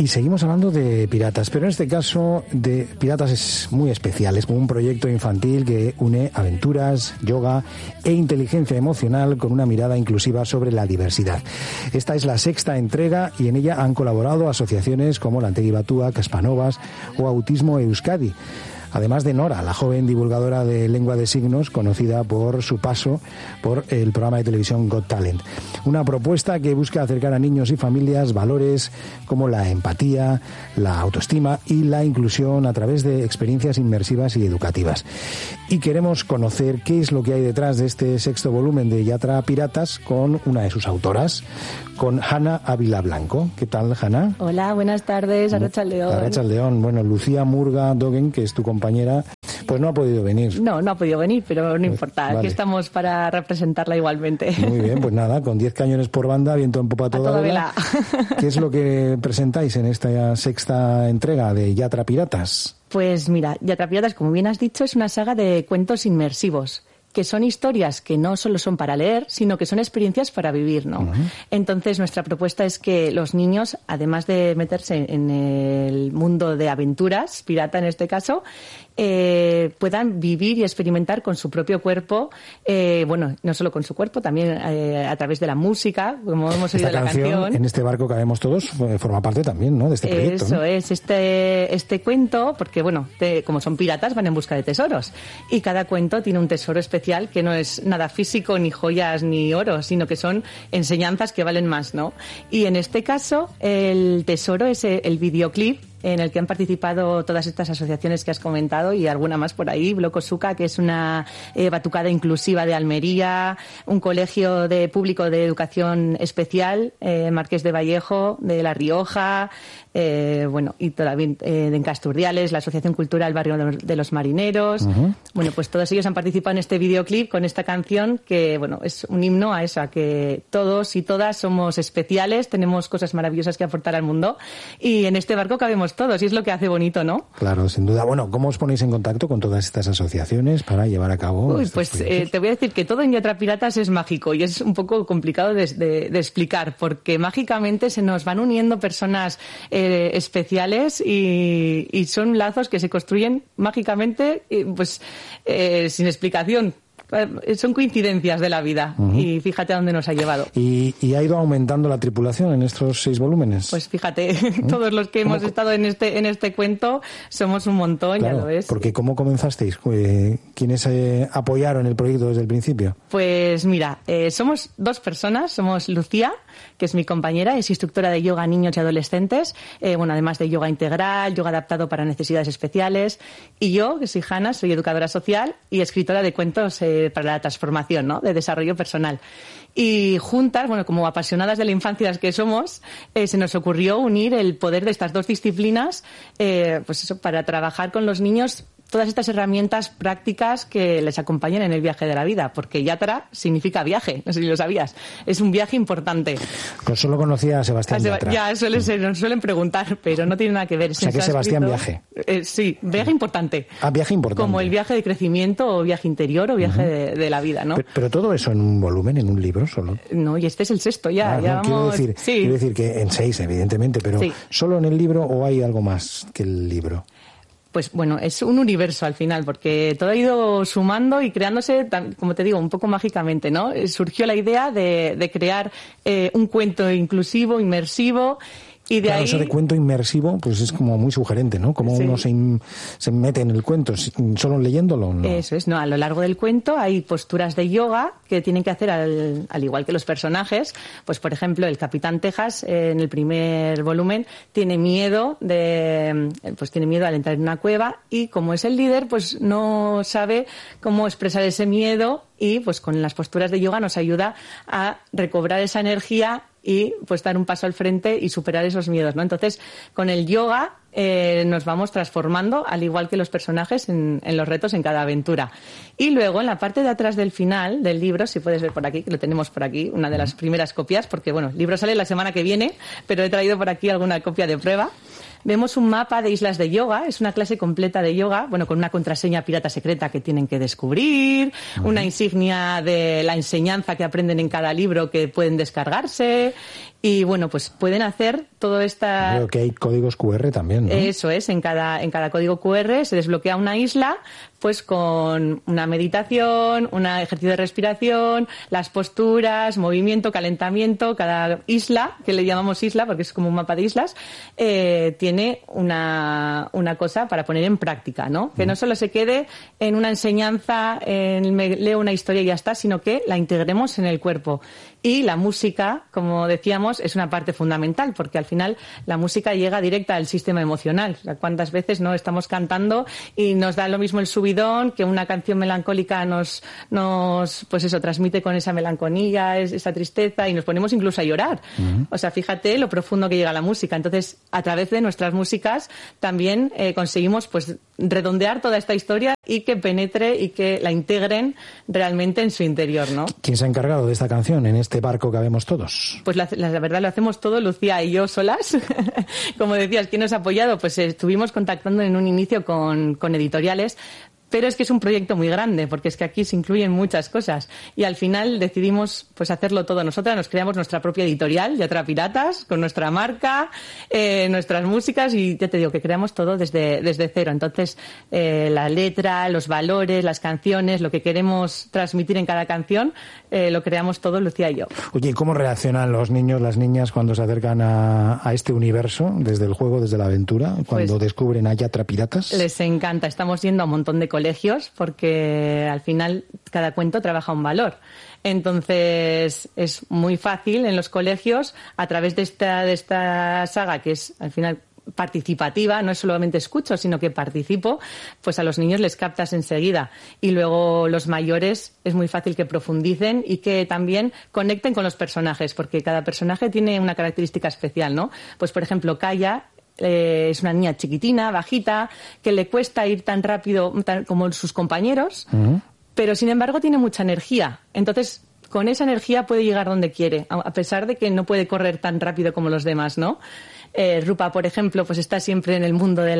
Y seguimos hablando de piratas, pero en este caso de piratas es muy especial. Es como un proyecto infantil que une aventuras, yoga e inteligencia emocional con una mirada inclusiva sobre la diversidad. Esta es la 6ª entrega y en ella han colaborado asociaciones como Lantegi Batua, Caspanovas o Autismo Euskadi. Además de Nora, la joven divulgadora de lengua de signos, conocida por su paso por el programa de televisión Got Talent. Una propuesta que busca acercar a niños y familias valores como la empatía, la autoestima y la inclusión a través de experiencias inmersivas y educativas. Y queremos conocer qué es lo que hay detrás de este 6º volumen de Yatra Piratas con una de sus autoras, con Hanna Ávila Blanco. ¿Qué tal, Hanna? Hola, buenas tardes, Arratsaldeon. Arratsaldeon. Bueno, Lucía Murga Dogen, que es tu compañera, pues no ha podido venir. No ha podido venir, pero no importa. Vale. Aquí estamos para representarla igualmente. Muy bien, pues nada, con 10 cañones por banda, viento en popa toda vela. ¿Qué es lo que presentáis en esta 6ª entrega de Yatra Piratas? Pues mira, Yatra Piratas, como bien has dicho, es una saga de cuentos inmersivos, que son historias que no solo son para leer, sino que son experiencias para vivir, ¿no? Uh-huh. Entonces, nuestra propuesta es que los niños, además de meterse en el mundo de aventuras, pirata en este caso, puedan vivir y experimentar con su propio cuerpo, bueno, no solo con su cuerpo, también a través de la música, como hemos oído la canción. En este barco cabemos todos, forma parte también, ¿no?, de este proyecto. Eso, ¿no? Es este cuento, porque bueno, como son piratas, van en busca de tesoros, y cada cuento tiene un tesoro especial que no es nada físico, ni joyas, ni oro, sino que son enseñanzas que valen más, ¿no? Y en este caso, el tesoro es el videoclip en el que han participado todas estas asociaciones que has comentado y alguna más por ahí, Blocosuca, que es una batucada inclusiva de Almería, un colegio público de educación especial, Marqués de Vallejo, de La Rioja, bueno, y también en Casturdiales, la Asociación Cultural Barrio de los Marineros. Uh-huh. Bueno, pues todos ellos han participado en este videoclip con esta canción que, bueno, es un himno a eso, a que todos y todas somos especiales, tenemos cosas maravillosas que aportar al mundo y en este barco cabemos todos y es lo que hace bonito, ¿no? Claro, sin duda. Bueno, ¿cómo os ponéis en contacto con todas estas asociaciones para llevar a cabo pues te voy a decir que todo en Yatra Piratas es mágico y es un poco complicado de explicar porque mágicamente se nos van uniendo personas especiales y son lazos que se construyen mágicamente pues sin explicación. Son coincidencias de la vida. Uh-huh. Y fíjate a dónde nos ha llevado. ¿Y ha ido aumentando la tripulación en estos 6 volúmenes? Pues fíjate, todos los que hemos estado en este cuento somos un montón, claro, ya lo ves. Porque ¿cómo comenzasteis? ¿Quiénes apoyaron el proyecto desde el principio? Pues mira, somos 2 personas. Somos Lucía, que es mi compañera, es instructora de yoga a niños y adolescentes, bueno, además de yoga integral, yoga adaptado para necesidades especiales, y yo, que soy Hanna, soy educadora social y escritora de cuentos para la transformación, ¿no?, de desarrollo personal. Y juntas, bueno, como apasionadas de la infancia que somos, se nos ocurrió unir el poder de estas 2 disciplinas, pues eso, para trabajar con los niños todas estas herramientas prácticas que les acompañan en el viaje de la vida, porque Yatra significa viaje, no sé si lo sabías, es un viaje importante. Pues solo conocía a Sebastián Yatra. Ya, nos suelen preguntar, pero no tiene nada que ver. O sea que Sebastián viaje. Sí, viaje importante. Ah, viaje importante. Como el viaje de crecimiento o viaje interior o viaje de la vida, ¿no? Pero todo eso en un volumen, en un libro solo. No, y este es el 6º ya. Ya no, vamos... quiero decir que en 6, evidentemente, pero sí. ¿Solo en el libro o hay algo más que el libro? Pues bueno, es un universo al final, porque todo ha ido sumando y creándose, como te digo, un poco mágicamente, ¿no? Surgió la idea de crear un cuento inclusivo, inmersivo. Y de ahí... Eso de cuento inmersivo, pues es como muy sugerente, ¿no? Como uno se mete en el cuento, solo leyéndolo, ¿no? Eso es, ¿no? A lo largo del cuento hay posturas de yoga que tienen que hacer al igual que los personajes. Pues, por ejemplo, el Capitán Texas, en el primer volumen, tiene miedo al entrar en una cueva y, como es el líder, pues no sabe cómo expresar ese miedo y, pues con las posturas de yoga nos ayuda a recobrar esa energía y pues dar un paso al frente y superar esos miedos, ¿no? Entonces, con el yoga nos vamos transformando, al igual que los personajes, en los retos en cada aventura. Y luego, en la parte de atrás del final del libro, si puedes ver por aquí, que lo tenemos por aquí, una de las primeras copias, porque bueno, el libro sale la semana que viene, pero he traído por aquí alguna copia de prueba. Vemos un mapa de islas de yoga, es una clase completa de yoga, bueno, con una contraseña pirata secreta que tienen que descubrir, una insignia de la enseñanza que aprenden en cada libro que pueden descargarse, Y bueno, pues pueden hacer todo esta... Creo que hay códigos QR también, ¿no? Eso es, en cada código QR se desbloquea una isla, pues con una meditación, un ejercicio de respiración, las posturas, movimiento, calentamiento. Cada isla, que le llamamos isla porque es como un mapa de islas, tiene una cosa para poner en práctica, ¿no? Que no solo se quede en una enseñanza, leo una historia y ya está, sino que la integremos en el cuerpo. Y la música, como decíamos, es una parte fundamental, porque al final la música llega directa al sistema emocional. O sea, ¿cuántas veces no estamos cantando y nos da lo mismo el subidón que una canción melancólica nos pues eso, transmite con esa melancolía, esa tristeza, y nos ponemos incluso a llorar? O sea, fíjate lo profundo que llega la música. Entonces, a través de nuestras músicas también conseguimos pues redondear toda esta historia y que penetre y que la integren realmente en su interior, ¿no? ¿Quién se ha encargado de esta canción en este barco que habemos todos? Pues la verdad lo hacemos todo, Lucía y yo solas. Como decías, ¿quién nos ha apoyado? Pues estuvimos contactando en un inicio con editoriales, pero es que es un proyecto muy grande, porque es que aquí se incluyen muchas cosas. Y al final decidimos pues hacerlo todo nosotras. Nos creamos nuestra propia editorial, Yatra Piratas, con nuestra marca, nuestras músicas, y ya te digo que creamos todo desde cero. Entonces, la letra, los valores, las canciones, lo que queremos transmitir en cada canción, lo creamos todo Lucía y yo. Oye, ¿y cómo reaccionan los niños, las niñas cuando se acercan a este universo, desde el juego, desde la aventura, cuando pues, descubren a Yatra Piratas? Les encanta. Estamos yendo a un montón de colegios porque al final cada cuento trabaja un valor. Entonces es muy fácil en los colegios, a través de esta saga, que es al final participativa, no es solamente escucho, sino que participo, pues a los niños les captas enseguida. Y luego los mayores es muy fácil que profundicen y que también conecten con los personajes, porque cada personaje tiene una característica especial, ¿no? Pues por ejemplo, Kaya es una niña chiquitina, bajita, que le cuesta ir tan rápido como sus compañeros, pero sin embargo tiene mucha energía. Entonces, con esa energía puede llegar donde quiere, a pesar de que no puede correr tan rápido como los demás, ¿no? Rupa, por ejemplo, pues está siempre en el mundo de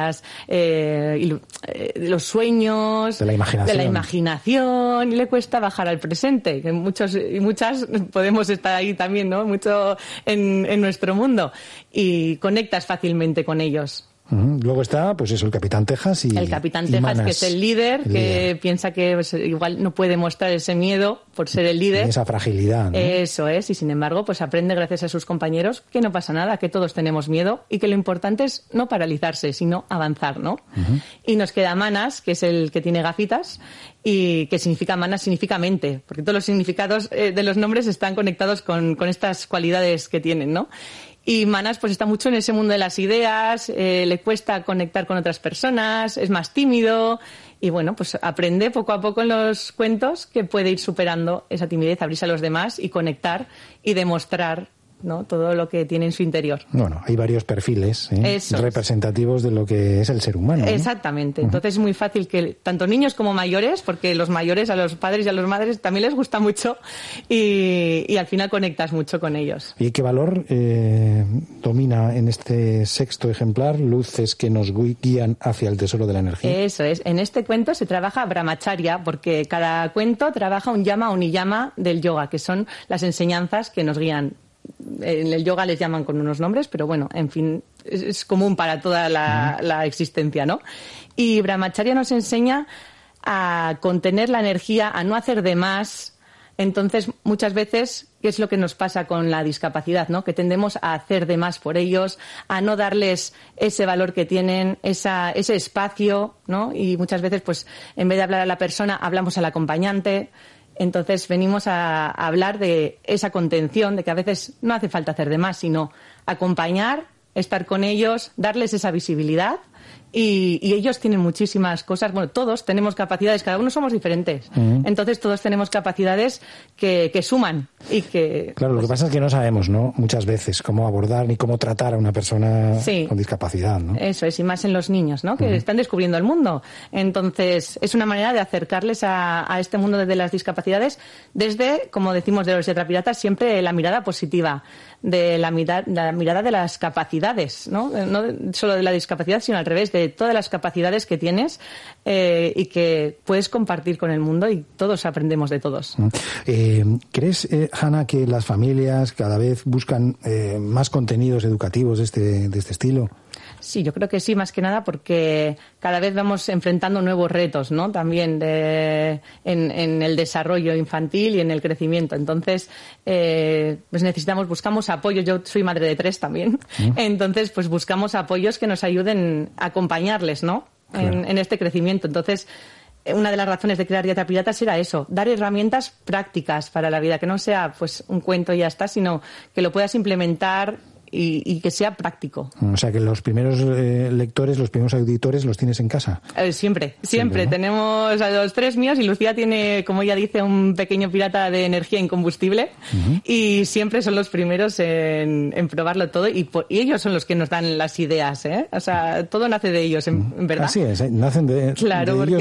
los sueños, de la imaginación, y le cuesta bajar al presente, que muchos y muchas podemos estar ahí también, ¿no? Mucho en nuestro mundo, y conectas fácilmente con ellos. Luego está, pues eso, el Capitán Tejas el Capitán Tejas, Manas, que es el líder, que piensa que pues, igual no puede mostrar ese miedo por ser el líder. Esa fragilidad, ¿no? Eso es, y sin embargo, pues aprende gracias a sus compañeros que no pasa nada, que todos tenemos miedo y que lo importante es no paralizarse, sino avanzar, ¿no? Y nos queda Manas, que es el que tiene gafitas, y que significa Manas, significa mente, porque todos los significados de los nombres están conectados con estas cualidades que tienen, ¿no? Y Manas pues está mucho en ese mundo de las ideas, le cuesta conectar con otras personas, es más tímido, y bueno, pues aprende poco a poco en los cuentos que puede ir superando esa timidez, abrirse a los demás y conectar y demostrar, ¿no?, todo lo que tiene en su interior. Bueno, hay varios perfiles representativos de lo que es el ser humano, ¿no? Exactamente. Entonces es muy fácil que tanto niños como mayores, porque los mayores a los padres y a las madres también les gusta mucho, y al final conectas mucho con ellos. ¿Y qué valor domina en este sexto ejemplar? Luces que nos guían hacia el tesoro de la energía. Eso es. En este cuento se trabaja Brahmacharya, porque cada cuento trabaja un yama o niyama del yoga, que son las enseñanzas que nos guían. En el yoga les llaman con unos nombres, pero bueno, en fin, es común para toda la existencia, ¿no? Y Brahmacharya nos enseña a contener la energía, a no hacer de más. Entonces, muchas veces, ¿qué es lo que nos pasa con la discapacidad, ¿no? Que tendemos a hacer de más por ellos, a no darles ese valor que tienen, ese espacio, ¿no? Y muchas veces, pues, en vez de hablar a la persona, hablamos al acompañante. Entonces venimos a hablar de esa contención, de que a veces no hace falta hacer de más, sino acompañar, estar con ellos, darles esa visibilidad. Y ellos tienen muchísimas cosas. Bueno, todos tenemos capacidades, cada uno somos diferentes. Entonces todos tenemos capacidades que suman y que... Claro, lo que pasa es que no sabemos, ¿no?, muchas veces cómo abordar ni cómo tratar a una persona con discapacidad, ¿no? Eso es, y más en los niños, ¿no?, que están descubriendo el mundo. Entonces es una manera de acercarles a este mundo de las discapacidades desde, como decimos de los Yatra Piratas, siempre la mirada positiva, de la mirada de las capacidades, ¿no? No solo de la discapacidad, sino al revés, de todas las capacidades que tienes y que puedes compartir con el mundo, y todos aprendemos de todos. ¿Crees, Hanna, que las familias cada vez buscan más contenidos educativos de este estilo? Sí, yo creo que sí, más que nada porque cada vez vamos enfrentando nuevos retos, ¿no? También en el desarrollo infantil y en el crecimiento. Entonces, pues buscamos apoyo. Yo soy madre de 3 también. Entonces, pues buscamos apoyos que nos ayuden a acompañarles, ¿no? Claro. En este crecimiento. Entonces, una de las razones de crear Dieta Piratas era eso, dar herramientas prácticas para la vida, que no sea pues un cuento y ya está, sino que lo puedas implementar y que sea práctico. O sea, que los primeros lectores, los primeros auditores los tienes en casa. Siempre. ¿No? Tenemos a los 3 míos y Lucía tiene, como ella dice, un pequeño pirata de energía incombustible y siempre son los primeros en probarlo todo y ellos son los que nos dan las ideas, ¿eh? O sea, todo nace de ellos, en verdad. Así es, nacen de claro, ellos